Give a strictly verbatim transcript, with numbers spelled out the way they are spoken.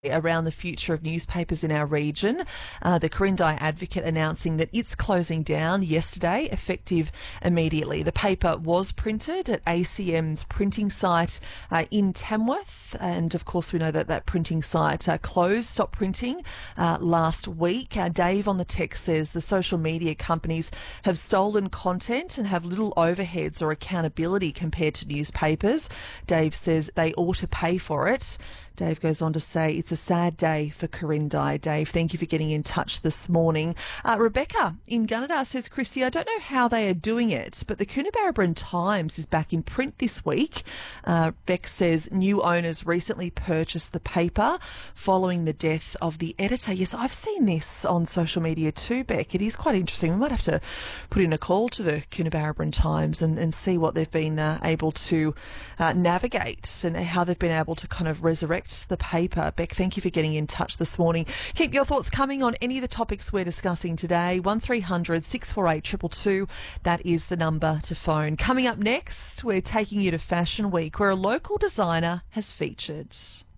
around the future of newspapers in our region. Uh, the Quirindi Advocate announcing that it's closing down yesterday, effective immediately. The paper was printed at A C M's printing site uh, in Tamworth, and of course we know that that printing site uh, closed, stopped printing uh, last week. Uh, Dave on the text says the social media companies have stolen content and have little overheads or accountability compared to newspapers. Dave says they ought to pay for it. Dave goes on to say it's a sad day for Quirindi. Dave, thank you for getting in touch this morning. Uh, Rebecca in Gunnedah says, Christy, I don't know how they are doing it, but the Coonabarabran Times is back in print this week. Uh, Beck says new owners recently purchased the paper following the death of the editor. Yes, I've seen this on social media too, Beck. It is quite interesting. We might have to put in a call to the Coonabarabran Times and, and see what they've been uh, able to uh, navigate and how they've been able to kind of resurrect the paper. Beck, thank you for getting in touch this morning. Keep your thoughts coming on any of the topics we're discussing today. one three hundred six four eight two two two. That is the number to phone. Coming up next, we're taking you to Fashion Week, where a local designer has featured.